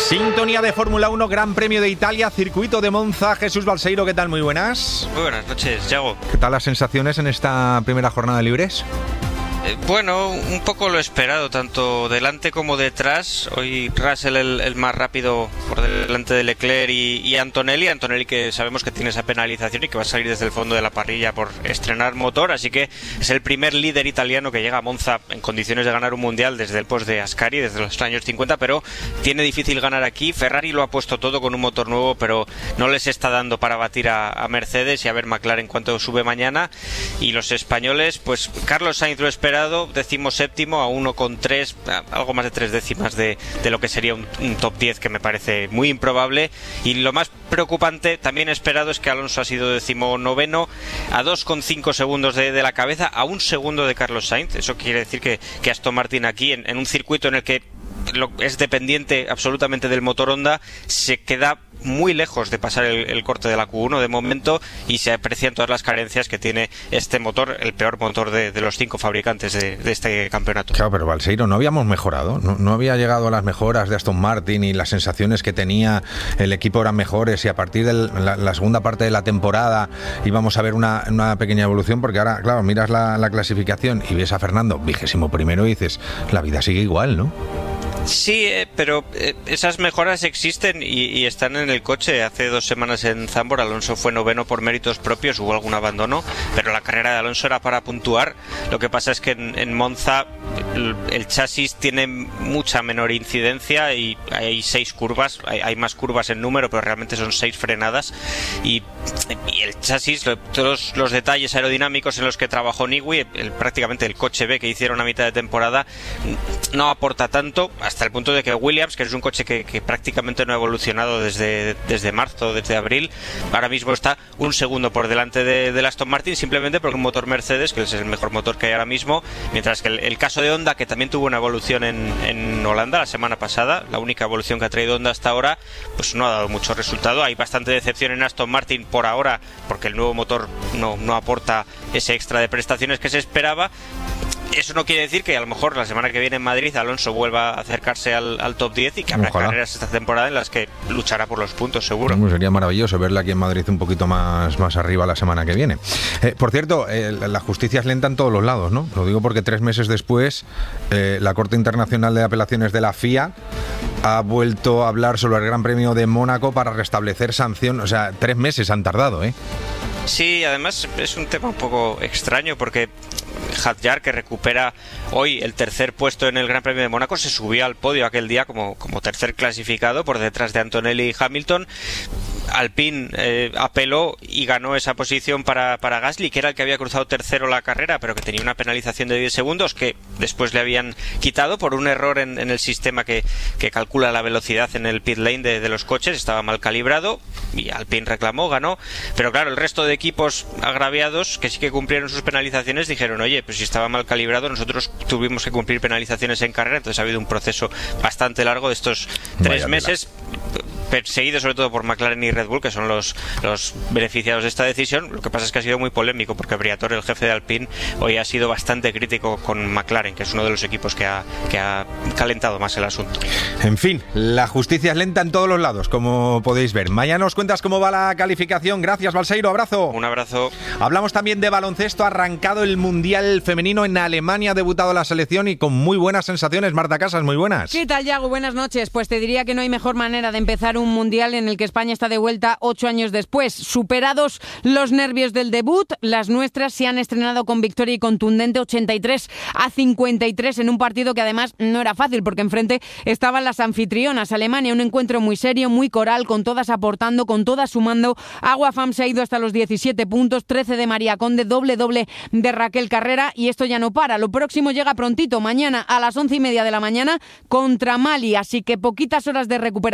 Sintonía de Fórmula 1, Gran Premio de Italia, Circuito de Monza. Jesús Balseiro, ¿qué tal? Muy buenas. Muy buenas noches, Yago. ¿Qué tal las sensaciones en esta primera jornada de libres? Bueno, un poco lo esperado, tanto delante como detrás. Hoy Russell el más rápido por delante de Leclerc y Antonelli. Antonelli, que sabemos que tiene esa penalización y que va a salir desde el fondo de la parrilla por estrenar motor, así que es el primer líder italiano que llega a Monza en condiciones de ganar un mundial desde el post de Ascari, desde los años 50, pero tiene difícil ganar aquí. Ferrari lo ha puesto todo con un motor nuevo, pero no les está dando para batir a Mercedes y a ver McLaren cuánto sube mañana. Y los españoles, pues Carlos Sainz lo espera, 17º a 1,3, algo más de 3 décimas de lo que sería un top 10, que me parece muy improbable. Y lo más preocupante, también esperado, es que Alonso ha sido 19º a 2,5 segundos de la cabeza, a un segundo de Carlos Sainz. Eso quiere decir que Aston Martin aquí, en un circuito en el que es dependiente absolutamente del motor Honda, se queda muy lejos de pasar el corte de la Q1 de momento, y se aprecian todas las carencias que tiene este motor, el peor motor de los 5 fabricantes de este campeonato. Claro, pero Balseiro, ¿no habíamos mejorado? ¿No había llegado a las mejoras de Aston Martin y las sensaciones que tenía el equipo eran mejores, y a partir de la segunda parte de la temporada íbamos a ver una pequeña evolución? Porque ahora, claro, miras la clasificación y ves a Fernando 21º y dices, la vida sigue igual, ¿no? Sí, pero esas mejoras existen y están en el coche. Hace 2 semanas en Zandvoort Alonso fue 9º por méritos propios, hubo algún abandono, pero la carrera de Alonso era para puntuar. Lo que pasa es que en Monza el chasis tiene mucha menor incidencia y hay 6 curvas, hay más curvas en número, pero realmente son 6 frenadas, y el chasis, todos los detalles aerodinámicos en los que trabajó Newey, prácticamente el coche B que hicieron a mitad de temporada, no aporta tanto, hasta el punto de que Williams, que es un coche que prácticamente no ha evolucionado desde marzo, desde abril, ahora mismo está un segundo por delante del Aston Martin, simplemente porque un motor Mercedes, que es el mejor motor que hay ahora mismo, mientras que el caso de Honda, que también tuvo una evolución en Holanda la semana pasada, la única evolución que ha traído Honda hasta ahora, pues no ha dado mucho resultado. Hay bastante decepción en Aston Martin por ahora, porque el nuevo motor no aporta ese extra de prestaciones que se esperaba. Eso no quiere decir que a lo mejor la semana que viene en Madrid Alonso vuelva a acercarse al top 10 y que habrá carreras esta temporada en las que luchará por los puntos, seguro. Bueno, sería maravilloso verle aquí en Madrid un poquito más arriba la semana que viene. Por cierto, la justicia es lenta en todos los lados, ¿no? Lo digo porque 3 meses después la Corte Internacional de Apelaciones de la FIA ha vuelto a hablar sobre el Gran Premio de Mónaco para restablecer sanción. O sea, 3 meses han tardado, ¿eh? Sí, además es un tema un poco extraño porque Hadjar, que recupera hoy el 3er puesto en el Gran Premio de Mónaco, se subió al podio aquel día como 3er clasificado por detrás de Antonelli y Hamilton. Alpine apeló y ganó esa posición para Gasly, que era el que había cruzado 3º la carrera, pero que tenía una penalización de 10 segundos que después le habían quitado por un error en el sistema que calcula la velocidad en el pit lane de los coches. Estaba mal calibrado y Alpine reclamó, ganó, pero claro, el resto de equipos agraviados, que sí que cumplieron sus penalizaciones, dijeron, oye, pues si estaba mal calibrado nosotros tuvimos que cumplir penalizaciones en carrera. Entonces ha habido un proceso bastante largo de estos 3 meses, perseguido sobre todo por McLaren y Red Bull, que son los beneficiados de esta decisión. Lo que pasa es que ha sido muy polémico porque Briatore, el jefe de Alpine, hoy ha sido bastante crítico con McLaren, que es uno de los equipos que ha calentado más el asunto. En fin, la justicia es lenta en todos los lados, como podéis ver. Mañana os cuentas cómo va la calificación. Gracias, Balseiro, abrazo. Un abrazo. Hablamos también de baloncesto. Ha arrancado el Mundial Femenino en Alemania, ha debutado la selección y con muy buenas sensaciones. Marta Casas, muy buenas. ¿Qué tal, Yago? Buenas noches. Pues te diría que no hay mejor manera de empezar un Mundial en el que España está de vuelta 8 años después. Superados los nervios del debut, las nuestras se han estrenado con victoria y contundente 83-53 en un partido que además no era fácil porque enfrente estaban las anfitrionas, Alemania. Un encuentro muy serio, muy coral, con todas aportando, con todas sumando. Agua Fam se ha ido hasta los 17 puntos, 13 de María Conde, doble de Raquel Carrera, y esto ya no para. Lo próximo llega prontito, mañana a las 11:30 de la mañana contra Mali, así que poquitas horas de recuperación